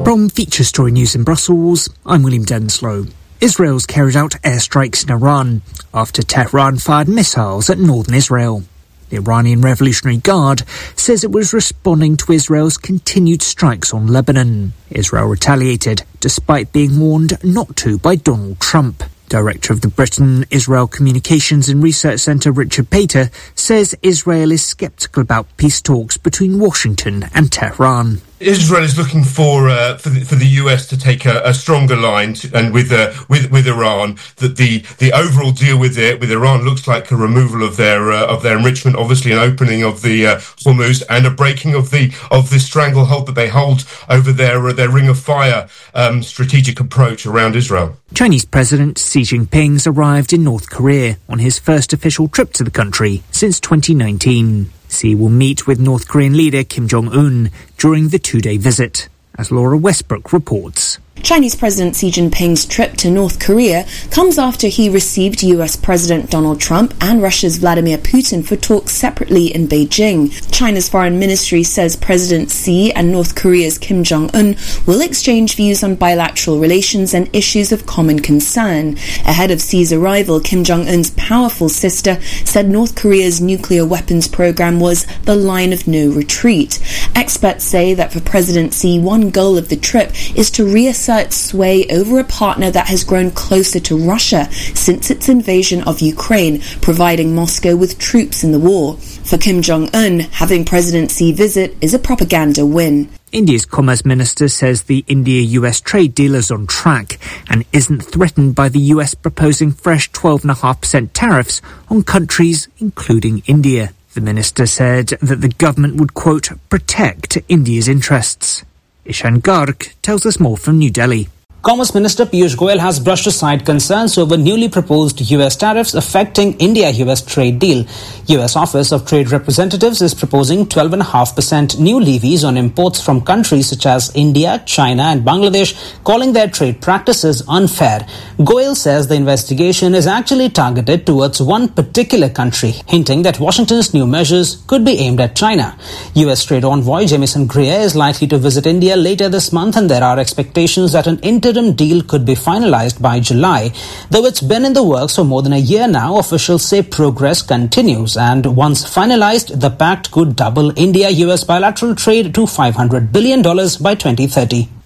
From Feature Story News in Brussels, I'm William Denslow. Israel's carried out airstrikes in Iran after Tehran fired missiles at northern Israel. The Iranian Revolutionary Guard says it was responding to Israel's continued strikes on Lebanon. Israel retaliated, despite being warned not to by Donald Trump. Director of the Britain-Israel Communications and Research Centre, Richard Pater, says Israel is sceptical about peace talks between Washington and Tehran. Israel is looking for the US to take a stronger line and with Iran, that the overall deal with Iran looks like a removal of their enrichment, obviously an opening of the Hormuz, and a breaking of the stranglehold that they hold over their Ring of Fire strategic approach around Israel. Chinese President Xi Jinping's arrived in North Korea on his first official trip to the country since 2019. Xi will meet with North Korean leader Kim Jong-un during the two-day visit, as Laura Westbrook reports. Chinese President Xi Jinping's trip to North Korea comes after he received US President Donald Trump and Russia's Vladimir Putin for talks separately in Beijing. China's foreign ministry says President Xi and North Korea's Kim Jong-un will exchange views on bilateral relations and issues of common concern. Ahead of Xi's arrival, Kim Jong-un's powerful sister said North Korea's nuclear weapons program was the line of no retreat. Experts say that for President Xi, one goal of the trip is to reassert sway over a partner that has grown closer to Russia since its invasion of Ukraine, providing Moscow with troops in the war. For Kim Jong-un, having President Xi visit is a propaganda win. India's Commerce Minister says the India-US trade deal is on track and isn't threatened by the US proposing fresh 12.5% tariffs on countries including India. The minister said that the government would, quote, protect India's interests. Ishan Garg tells us more from New Delhi. Commerce Minister Piyush Goyal has brushed aside concerns over newly proposed US tariffs affecting India-US trade deal. US Office of Trade Representatives is proposing 12.5% new levies on imports from countries such as India, China and Bangladesh, calling their trade practices unfair. Goyal says the investigation is actually targeted towards one particular country, hinting that Washington's new measures could be aimed at China. US Trade Envoy Jamieson Greer is likely to visit India later this month, and there are expectations that an interim deal could be finalized by July. Though it's been in the works for more than a year now, officials say progress continues, and once finalized, the pact could double India-US bilateral trade to $500 billion by 2030.